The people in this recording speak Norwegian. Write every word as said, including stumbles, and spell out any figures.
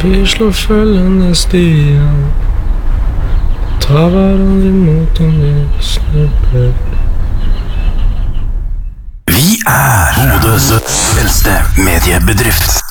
Vi slår følgende stier, tar hverandre imot om vi snubler. Vi er Bodøs eldste mediebedrift.